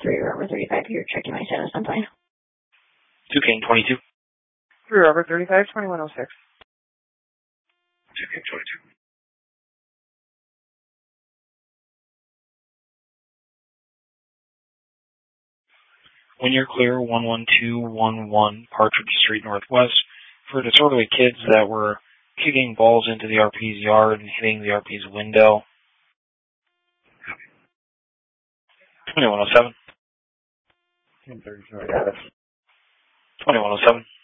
3 Robert 35 here, checking my status on plane. 2 King 22. 3 Robert 35, 2106. 2 King 22. When you're clear, 11211 Partridge Street Northwest for disorderly kids that were kicking balls into the RP's yard and hitting the RP's window. 2107. 1030, 2107.